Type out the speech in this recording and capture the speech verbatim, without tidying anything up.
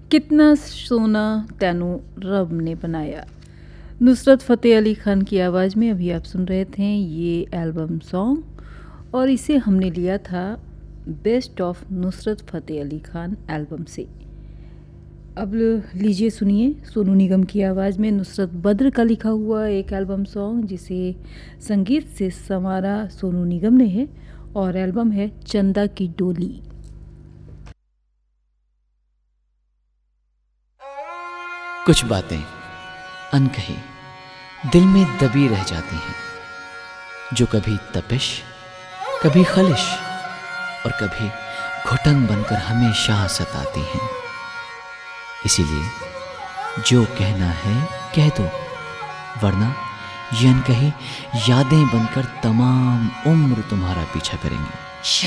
कितना सोना तैनू रब ने बनाया। नुसरत फ़तेह अली खान की आवाज़ में अभी आप सुन रहे थे ये एल्बम सॉन्ग, और इसे हमने लिया था best of Nusrat Fateh Ali Khan album से। अब लीजिए सुनिए सोनू निगम की आवाज़ में नुसरत बद्र का लिखा हुआ एक एल्बम सॉन्ग जिसे संगीत से संवारा सोनू निगम ने है, और एल्बम है चंदा की डोली। कुछ बातें अनकही दिल में दबी रह जाती हैं, जो कभी तपिश, कभी खलिश और कभी घुटन बनकर हमेशा सताती हैं। इसीलिए जो कहना है कह दो, वरना ये अनकही यादें बनकर तमाम उम्र तुम्हारा पीछा करेंगी।